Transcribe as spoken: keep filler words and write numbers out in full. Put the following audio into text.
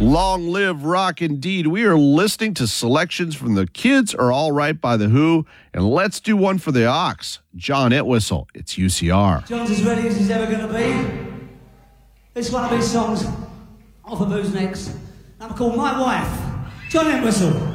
Long live rock indeed. We are listening to selections from The Kids Are All Right by The Who, and let's do one for the Ox. John Entwistle, it's U C R. John's as ready as he's ever going to be. This one of his songs off of Who's Next. I'm called My Wife, John Entwistle.